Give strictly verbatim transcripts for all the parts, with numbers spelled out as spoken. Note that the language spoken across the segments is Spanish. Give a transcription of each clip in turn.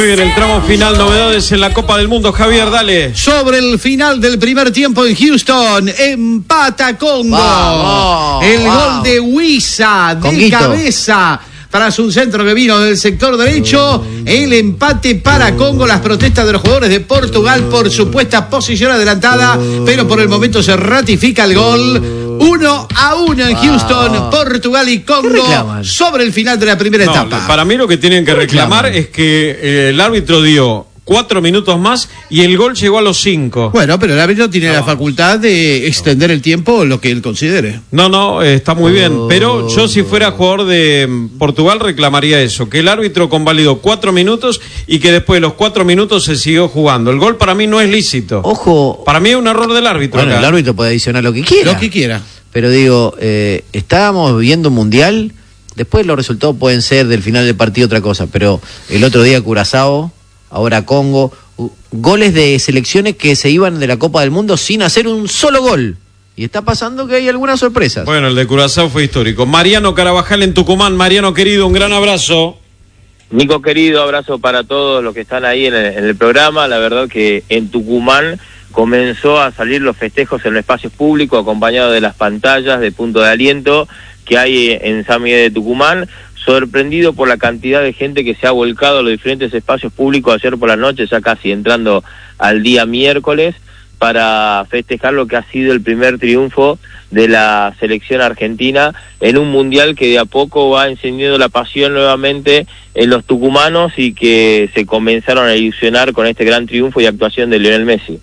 En el tramo final, novedades en la Copa del Mundo. Javier, dale. Sobre el final del primer tiempo en Houston, empata Congo. Vamos, el vamos. gol de Wissa de Conguito. cabeza tras un centro que vino del sector derecho. El empate para Congo. Las protestas de los jugadores de Portugal por supuesta posición adelantada, pero por el momento se ratifica el gol. Uno a uno en Houston, Wow. Portugal y Congo reclaman? sobre el final de la primera No, etapa. para mí lo que tienen que reclamar es que eh, el árbitro dio cuatro minutos más y el gol llegó a los cinco. Bueno, pero el árbitro tiene la facultad de extender el tiempo lo que él considere. No, no, eh, está muy bien. Pero yo, si fuera jugador de mm, Portugal, reclamaría eso: que el árbitro convalidó cuatro minutos y que después de los cuatro minutos se siguió jugando. El gol para mí no es lícito. Ojo. Para mí es un error del árbitro. Bueno, acá. el árbitro puede adicionar lo que quiera. Lo que quiera. Pero digo, eh, estábamos viendo un mundial. Después los resultados pueden ser del final del partido otra cosa. Pero el otro día Curazao, ahora Congo. Uh, goles de selecciones que se iban de la Copa del Mundo sin hacer un solo gol. Y está pasando que hay algunas sorpresas. Bueno, el de Curazao fue histórico. Mariano Carabajal en Tucumán. Mariano querido, un gran abrazo. Nico querido, abrazo para todos los que están ahí en el, en el programa. La verdad que en Tucumán comenzó a salir los festejos en los espacios públicos, acompañados de las pantallas de punto de aliento que hay en San Miguel de Tucumán. Sorprendido por la cantidad de gente que se ha volcado a los diferentes espacios públicos ayer por la noche, ya casi entrando al día miércoles, para festejar lo que ha sido el primer triunfo de la selección argentina en un mundial que de a poco va encendiendo la pasión nuevamente en los tucumanos y que se comenzaron a ilusionar con este gran triunfo y actuación de Lionel Messi.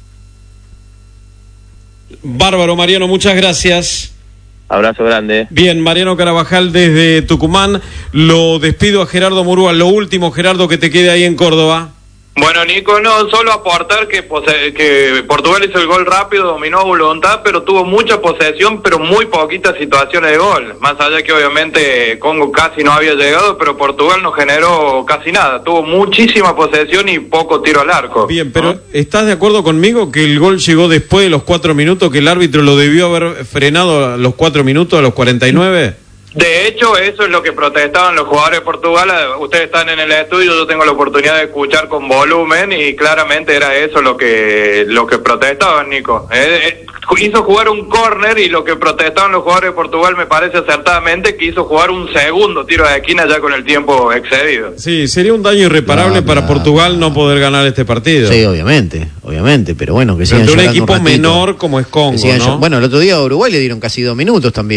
Bárbaro, Mariano, muchas gracias. Abrazo grande. Bien, Mariano Carabajal desde Tucumán. Lo despido a Gerardo Murúa. Lo último, Gerardo, que te quede ahí en Córdoba. Bueno, Nico, no, solo aportar que, pose- que Portugal hizo el gol rápido, dominó a voluntad, pero tuvo mucha posesión, pero muy poquitas situaciones de gol. Más allá que obviamente Congo casi no había llegado, pero Portugal no generó casi nada. Tuvo muchísima posesión y poco tiro al arco. Bien, pero ¿no? ¿estás de acuerdo conmigo que el gol llegó después de los cuatro minutos, que el árbitro lo debió haber frenado a los cuatro minutos, a los cuarenta y nueve? De hecho, eso es lo que protestaban los jugadores de Portugal. Ustedes están en el estudio, yo tengo la oportunidad de escuchar con volumen y claramente era eso lo que lo que protestaban, Nico. Eh, eh, hizo jugar un córner y lo que protestaban los jugadores de Portugal me parece acertadamente que hizo jugar un segundo tiro de esquina ya con el tiempo excedido. Sí, sería un daño irreparable No, para claro. Portugal no poder ganar este partido. Sí, obviamente, obviamente, pero bueno, que sigan Frente a un llorando equipo ratito. menor como es Que Congo, sigan ¿no? llo- Bueno, el otro día a Uruguay le dieron casi dos minutos también.